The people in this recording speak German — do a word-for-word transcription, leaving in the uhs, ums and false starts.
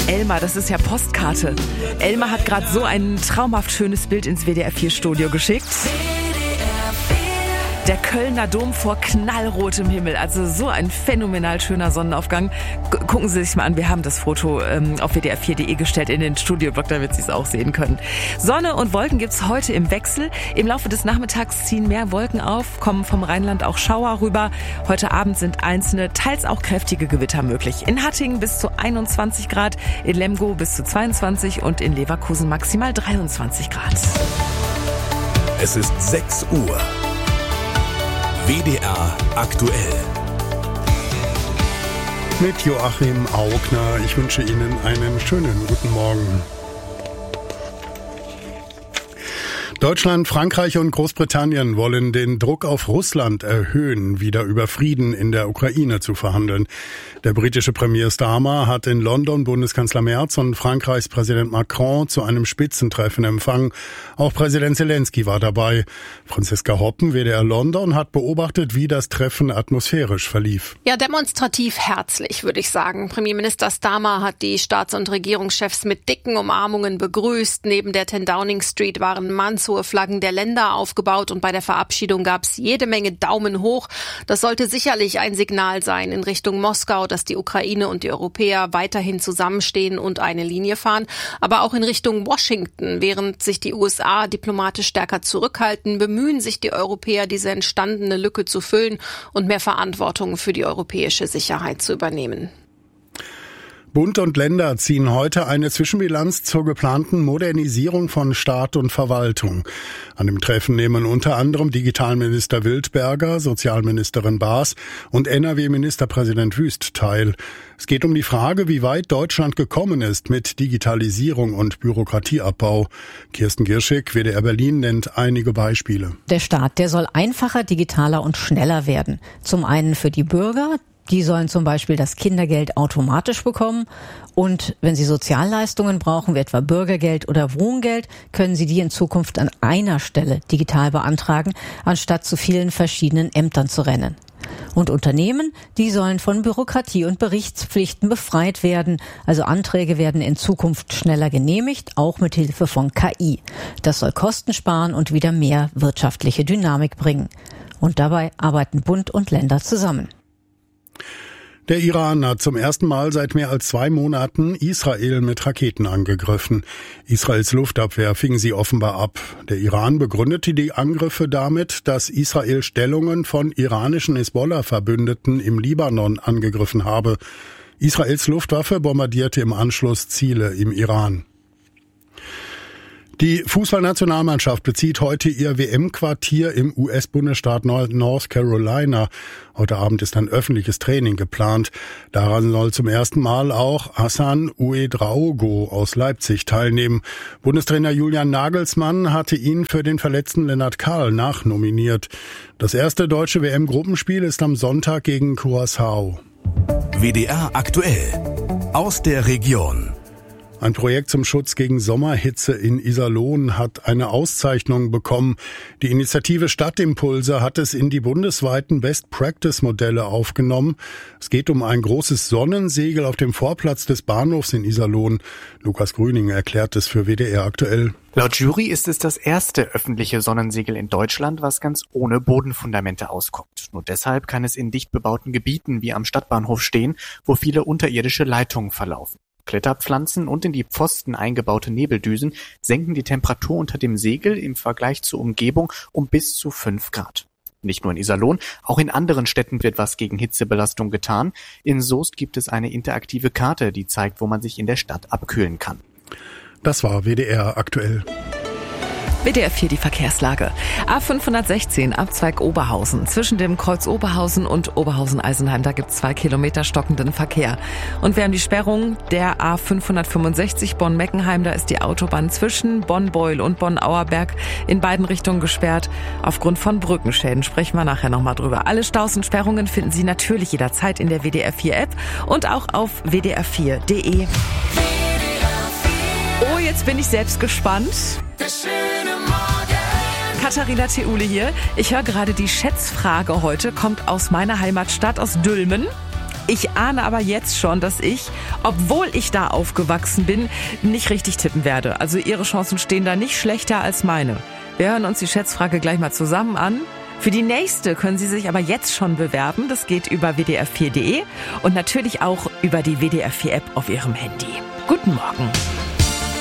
Elmar, das ist ja Postkarte. Elmar hat gerade so ein traumhaft schönes Bild ins W D R vier Studio geschickt. Der Kölner Dom vor knallrotem Himmel, also so ein phänomenal schöner Sonnenaufgang. G- gucken Sie sich mal an, wir haben das Foto ähm, auf w d r vier punkt d e gestellt in den Studioblock, damit Sie es auch sehen können. Sonne und Wolken gibt's heute im Wechsel. Im Laufe des Nachmittags ziehen mehr Wolken auf, kommen vom Rheinland auch Schauer rüber. Heute Abend sind einzelne, teils auch kräftige Gewitter möglich. In Hattingen bis zu einundzwanzig Grad, in Lemgo bis zu zweiundzwanzig und in Leverkusen maximal dreiundzwanzig Grad. Es ist sechs Uhr. W D R aktuell. Mit Joachim Augner. Ich wünsche Ihnen einen schönen guten Morgen. Deutschland, Frankreich und Großbritannien wollen den Druck auf Russland erhöhen, wieder über Frieden in der Ukraine zu verhandeln. Der britische Premier Starmer hat in London Bundeskanzler Merz und Frankreichs Präsident Macron zu einem Spitzentreffen empfangen. Auch Präsident Zelensky war dabei. Franziska Hoppen, W D R London, hat beobachtet, wie das Treffen atmosphärisch verlief. Ja, demonstrativ herzlich, würde ich sagen. Premierminister Starmer hat die Staats- und Regierungschefs mit dicken Umarmungen begrüßt. Neben der ten Downing Street waren mannshohe Flaggen der Länder aufgebaut und bei der Verabschiedung gab es jede Menge Daumen hoch. Das sollte sicherlich ein Signal sein in Richtung Moskau, dass die Ukraine und die Europäer weiterhin zusammenstehen und eine Linie fahren, aber auch in Richtung Washington. Während sich die U S A diplomatisch stärker zurückhalten, bemühen sich die Europäer, diese entstandene Lücke zu füllen und mehr Verantwortung für die europäische Sicherheit zu übernehmen. Bund und Länder ziehen heute eine Zwischenbilanz zur geplanten Modernisierung von Staat und Verwaltung. An dem Treffen nehmen unter anderem Digitalminister Wildberger, Sozialministerin Baas und N R W-Ministerpräsident Wüst teil. Es geht um die Frage, wie weit Deutschland gekommen ist mit Digitalisierung und Bürokratieabbau. Kirsten Girschig, W D R Berlin, nennt einige Beispiele. Der Staat, der soll einfacher, digitaler und schneller werden. Zum einen für die Bürger. Die sollen zum Beispiel das Kindergeld automatisch bekommen und wenn sie Sozialleistungen brauchen, wie etwa Bürgergeld oder Wohngeld, können sie die in Zukunft an einer Stelle digital beantragen, anstatt zu vielen verschiedenen Ämtern zu rennen. Und Unternehmen, die sollen von Bürokratie und Berichtspflichten befreit werden. Also Anträge werden in Zukunft schneller genehmigt, auch mit Hilfe von K I. Das soll Kosten sparen und wieder mehr wirtschaftliche Dynamik bringen. Und dabei arbeiten Bund und Länder zusammen. Der Iran hat zum ersten Mal seit mehr als zwei Monaten Israel mit Raketen angegriffen. Israels Luftabwehr fing sie offenbar ab. Der Iran begründete die Angriffe damit, dass Israel Stellungen von iranischen Hisbollah-Verbündeten im Libanon angegriffen habe. Israels Luftwaffe bombardierte im Anschluss Ziele im Iran. Die Fußballnationalmannschaft bezieht heute ihr W M-Quartier im U S-Bundesstaat North Carolina. Heute Abend ist ein öffentliches Training geplant. Daran soll zum ersten Mal auch Hassan Ouedraogo aus Leipzig teilnehmen. Bundestrainer Julian Nagelsmann hatte ihn für den verletzten Lennart Kahl nachnominiert. Das erste deutsche W M-Gruppenspiel ist am Sonntag gegen Curaçao. W D R aktuell aus der Region. Ein Projekt zum Schutz gegen Sommerhitze in Iserlohn hat eine Auszeichnung bekommen. Die Initiative Stadtimpulse hat es in die bundesweiten Best-Practice-Modelle aufgenommen. Es geht um ein großes Sonnensegel auf dem Vorplatz des Bahnhofs in Iserlohn. Lukas Grüning erklärt es für W D R aktuell. Laut Jury ist es das erste öffentliche Sonnensegel in Deutschland, was ganz ohne Bodenfundamente auskommt. Nur deshalb kann es in dicht bebauten Gebieten wie am Stadtbahnhof stehen, wo viele unterirdische Leitungen verlaufen. Kletterpflanzen und in die Pfosten eingebaute Nebeldüsen senken die Temperatur unter dem Segel im Vergleich zur Umgebung um bis zu fünf Grad. Nicht nur in Iserlohn, auch in anderen Städten wird was gegen Hitzebelastung getan. In Soest gibt es eine interaktive Karte, die zeigt, wo man sich in der Stadt abkühlen kann. Das war W D R aktuell. W D R vier die Verkehrslage. A fünfhundertsechzehn Abzweig Oberhausen. Zwischen dem Kreuz Oberhausen und Oberhausen-Eisenheim, da gibt es zwei Kilometer stockenden Verkehr. Und wir haben die Sperrung der A fünfhundertfünfundsechzig Bonn-Meckenheim. Da ist die Autobahn zwischen Bonn-Beul und Bonn-Auerberg in beiden Richtungen gesperrt. Aufgrund von Brückenschäden sprechen wir nachher nochmal drüber. Alle Staus und Sperrungen finden Sie natürlich jederzeit in der W D R vier App und auch auf w d r vier punkt d e. Oh, jetzt bin ich selbst gespannt. Katharina Theule hier. Ich höre gerade, die Schätzfrage heute kommt aus meiner Heimatstadt, aus Dülmen. Ich ahne aber jetzt schon, dass ich, obwohl ich da aufgewachsen bin, nicht richtig tippen werde. Also Ihre Chancen stehen da nicht schlechter als meine. Wir hören uns die Schätzfrage gleich mal zusammen an. Für die nächste können Sie sich aber jetzt schon bewerben. Das geht über w d r vier punkt d e und natürlich auch über die W D R vier App auf Ihrem Handy. Guten Morgen.